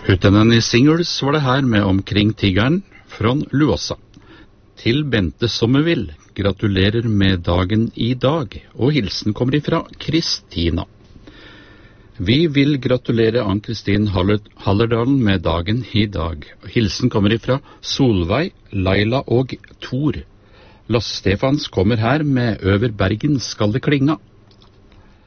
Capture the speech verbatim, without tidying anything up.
Utan singles var det her med Omkring tigeren fra Luossa. Til Bente Sommervill, gratulerer med dagen i dag, og hilsen kommer ifra Kristina. Vi vil gratulere Ann-Kristin Hallerdalen med dagen i dag. Hilsen kommer ifra Solveig, Laila og Thor. Lasse Stefans kommer her med Over Bergen skal det klinga.